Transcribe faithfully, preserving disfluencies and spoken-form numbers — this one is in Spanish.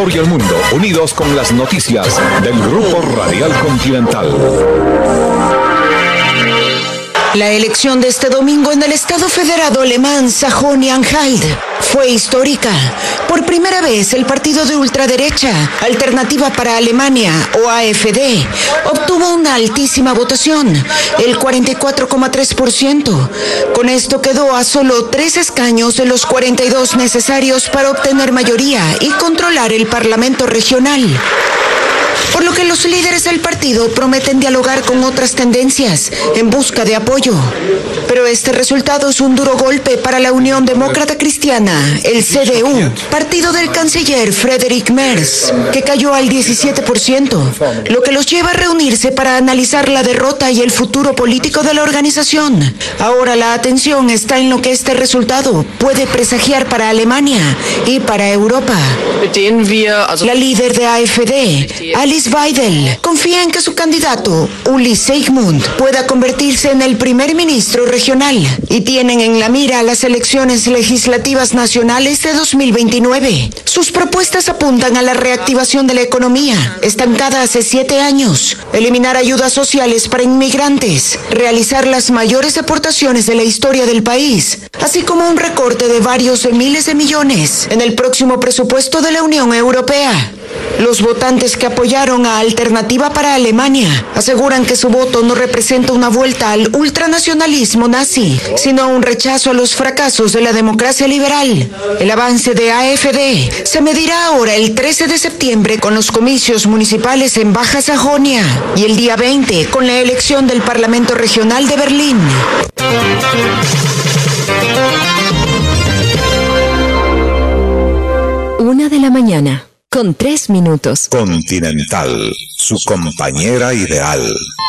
Ecuador y el mundo, unidos con las noticias del Grupo Radial Continental. La elección de este domingo en el Estado Federado Alemán Sajonia-Anhalt fue histórica. Por primera vez, el partido de ultraderecha, Alternativa para Alemania, o A F D, obtuvo una altísima votación, el cuarenta y cuatro coma tres por ciento. Con esto quedó a solo tres escaños de los cuarenta y dos necesarios para obtener mayoría y controlar el Parlamento regional. Por lo que los líderes del partido prometen dialogar con otras tendencias en busca de apoyo. Pero este resultado es un duro golpe para la Unión Demócrata Cristiana, el C D U, partido del canciller Friedrich Merz, que cayó al diecisiete por ciento, lo que los lleva a reunirse para analizar la derrota y el futuro político de la organización. Ahora la atención está en lo que este resultado puede presagiar para Alemania y para Europa. La líder de A F D, Alice Weidel, confía en que su candidato, Uli Seigmund, pueda convertirse en el primer ministro regional y tienen en la mira las elecciones legislativas nacionales de dos mil veintinueve. Sus propuestas apuntan a la reactivación de la economía, estancada hace siete años, eliminar ayudas sociales para inmigrantes, realizar las mayores deportaciones de la historia del país, así como un recorte de varios de miles de millones en el próximo presupuesto de la Unión Europea. Los votantes que apoyaron a Alternativa para Alemania aseguran que su voto no representa una vuelta al ultranacionalismo nazi, sino un rechazo a los fracasos de la democracia liberal. El avance de A F D se medirá ahora el trece de septiembre con los comicios municipales en Baja Sajonia y el día veinte con la elección del Parlamento Regional de Berlín. Una de la mañana, con tres minutos. Continental, su compañera ideal.